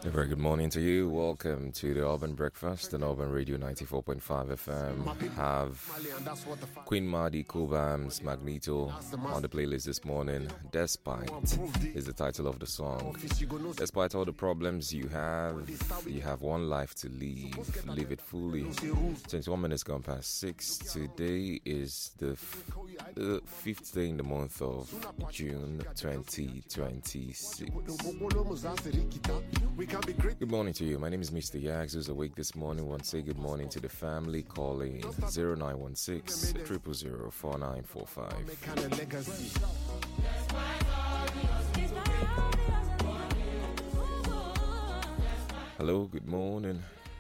A very good morning to you. Welcome to the Urban Breakfast on Urban Radio 94.5 FM. Have Queen Madi Kubam's Magneto on the playlist this morning. Despite is the title of the song. Despite all the problems you have one life to live. Live it fully. 21 minutes gone past 6. Today is the fifth day in the month of June 2026. Good morning to you. My name is Mr. Yags, who's awake this morning. Want to say good morning to the family. Calling 0916 000 4945. Hello, good morning.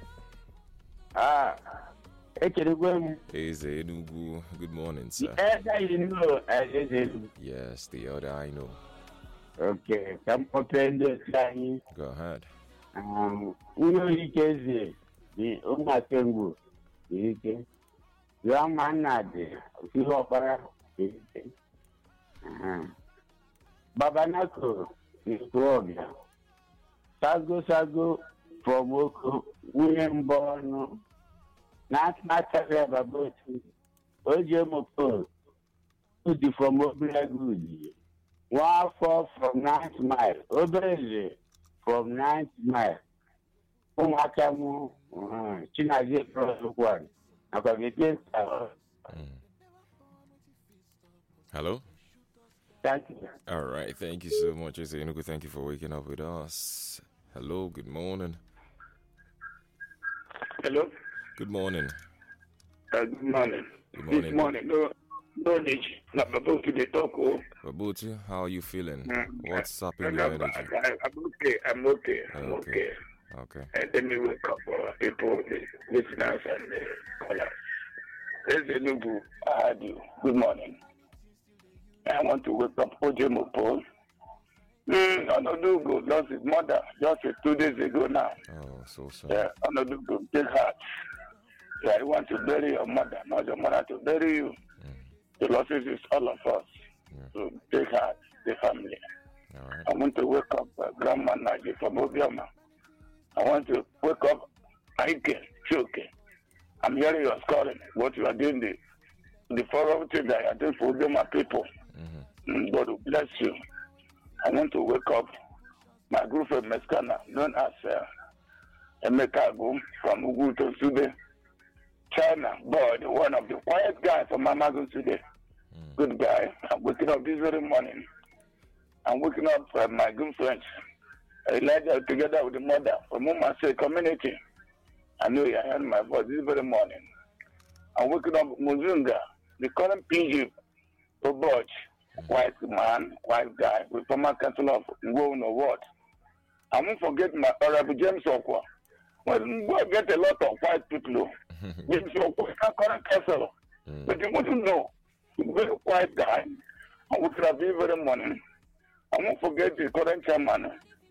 Is Enugu. Good morning, sir. Yes, the other I know. Okay, come open the line. Go ahead. The Umatengu, your man, Babanako is Robia. Sago from William Bono, not matter about Ojemopo, from Obragudi. 1-4 from 9th mile. Obreze from 9th mile. Umakamu, Chinazi Protocol. Hello? Thank you. All right. Thank you so much, Enugu. Thank you for waking up with us. Hello. Good morning. Hello. Good morning. Good morning. Good morning. This morning, no need. Not about to the talk. Babuti, how are you feeling? What's up in your energy? I'm okay. Okay. Let me wake up people, the listeners and the callers. This is Enugu. I had you. Good morning. I want to wake up Ojemopo. Onodugo lost his mother just 2 days ago now. Oh, so sorry. Yeah, Onodugo, big heart. Yeah, I want to bury your mother, not your mother to bury you. The losses is all of us. Yeah. So big heart, the family. All right. I want to wake up Grandma Naji from Obioma. I want to wake up Ike Choke. I'm hearing your scoring, what you are doing, the forum thing that you are doing for Obioma people. God will bless you. I want to wake up my group of Meskana, known as Emeka Agum from Uguto Sube, China, boy, one of the quiet guys from Amagun today. Good guy. I'm waking up this very morning. I'm waking up my good friends, Elijah, together with the mother from Mumase community. I know you heard my voice this very morning. I'm waking up Muzunga, the current PG, Oboch, white man, white guy, with former councillor of Ngono Ward. I won't forget my Honorable James Okwa. Well, we get a lot of white people. James Okwa is not current councillor. But you want to know, very quiet guy. I would have been very morning. I won't forget the current chairman,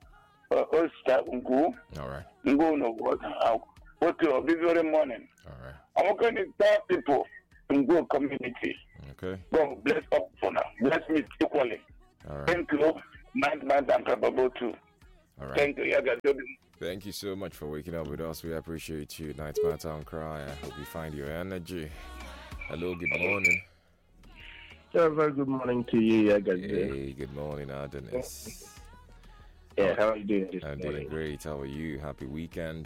Osta Ungu. All right. Ngono Ward. I wake up this very morning. All right. I'm going to tell people in Go community. Okay. God bless us for now. Bless me equally. All right. Thank you. Man, and probable too. All right. Thank you, Yaga. Thank you so much for waking up with us. We appreciate you. Night Matter and Cry. I hope you find your energy. Hello, good morning. Yeah, very good morning to you, Yaga. Hey, good morning, Adonis. Yeah, how are you doing this I'm morning? doing great. How are you? Happy weekend.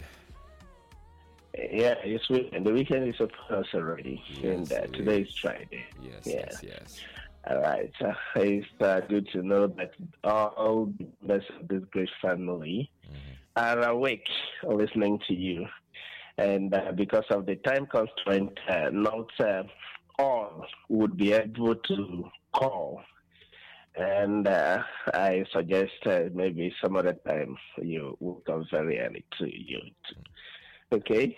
Yeah, it's weekend. The weekend is upon us already. Yes, and today is Friday. Yes. All right. It's good to know that all members of this great family are awake listening to you. And because of the time constraint, not all would be able to call. And I suggest maybe some other time you will come very early to you. Okay?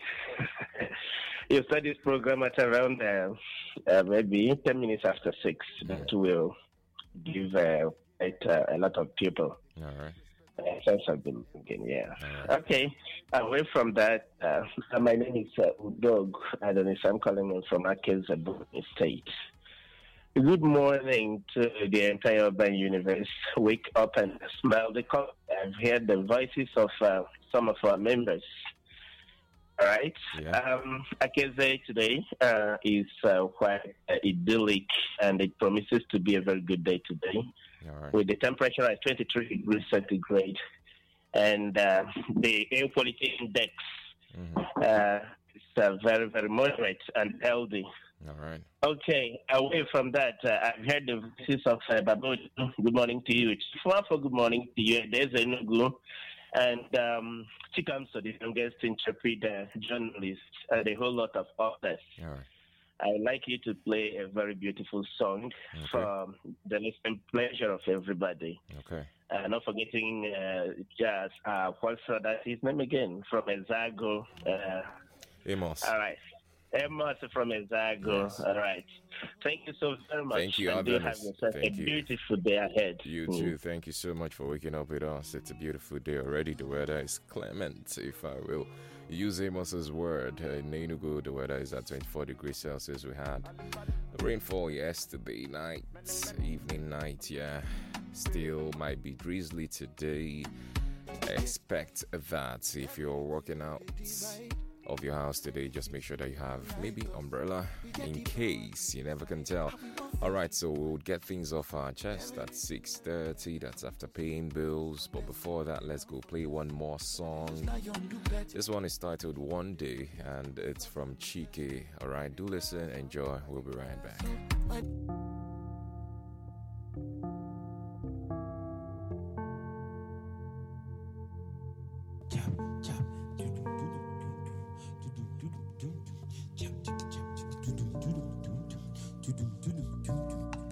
You start this program at around maybe 10 minutes after 6. That will give a lot of people All right. a sense of belonging. Yeah. Right. Okay. Away from that, my name is Udog Adonis. I'm calling in from Akez State. Good morning to the entire urban universe. Wake up and smile because I've heard the voices of some of our members. All right. Yeah. Akeze today is quite idyllic, and it promises to be a very good day today. All right. With the temperature at 23 degrees centigrade, and the air quality index is very, very moderate and healthy. All right. Okay, away from that, I've heard the voices of Babu. Good morning to you. For good morning to you. There's Enugu. And she comes to the youngest intrepid journalist and a whole lot of others. All right. I'd like you to play a very beautiful song for the listening pleasure of everybody. Okay. Not forgetting Jazz. What's that his name again? From Ezago. Amos. All right. Amos from Ezago. Yes. All right. Thank you so very much. Thank you, and do have yourself a beautiful day ahead. You too. Thank you so much for waking up with us. It's a beautiful day already. The weather is clement, if I will use Amos's word. In Enugu, the weather is at 24 degrees Celsius. We had rainfall yesterday night, evening night, yeah. Still might be drizzly today. Expect that if you're working out of your house today, just make sure that you have maybe umbrella in case you never can tell. All right, so we'll get things off our chest at 6:30. That's after paying bills, but before that, let's go play one more song. This one is titled One Day, and it's from Chike. All right, do listen, enjoy. We'll be right back.